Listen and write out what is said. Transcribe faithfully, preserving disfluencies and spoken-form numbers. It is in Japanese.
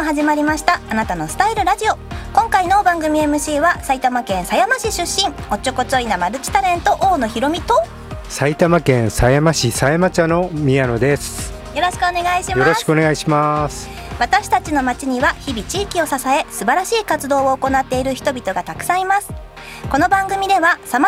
始まりましたあなたのスタイルラジオ。今回の番組 エムシー は埼玉県狭山市出身、おっちょこちょいなマルチタレント大野ひろみと埼玉県狭山市狭山茶の宮野です。 よろしくお願いします。 よろしくお願いします。 私たちの町には日々地域を支え素晴らしい活動を行っている人々がたくさんいます。この番組では様